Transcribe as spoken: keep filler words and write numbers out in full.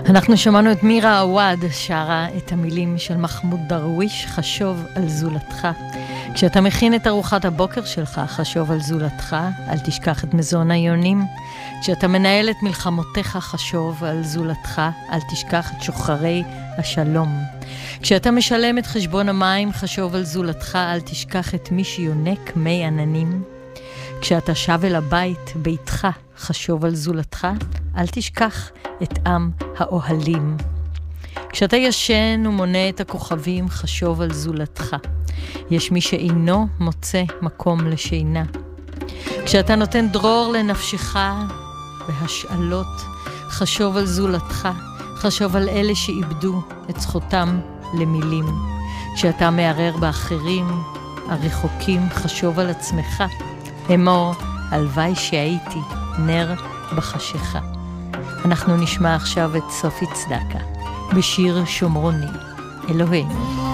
אנחנו שמענו את מירה עווד שרה את המילים של מחמוד דרוויש, חשוב על זולתך. כשאתה מכין את ארוחת הבוקר שלך, חשוב על זולתך, אל תשכח את מזון היונים. כשאתה מנהל את מלחמותיך, חשוב על זולתך, אל תשכח את שוחרי השלום. כשאתה משלם את חשבון המים, חשוב על זולתך, אל תשכח את מי שיונק מי עננים. כשאתה שב אל הבית, ביתך, חשוב על זולתך, אל תשכח את עם האוהלים. כשאתה ישן ומונה את הכוכבים, חשוב על זולתך. יש מי שאינו מוצא מקום לשינה. כשאתה נותן דרור לנפשך בהשאלות, חשוב על זולתך. חשוב על אלה שאיבדו את זכותם למילים. כשאתה מערער באחרים הרחוקים, חשוב על עצמך. אמור, הלוואי שהייתי נר בחשיכה. אנחנו נשמע עכשיו את סופי צדקה בשיר שומרוני, אלוהינו.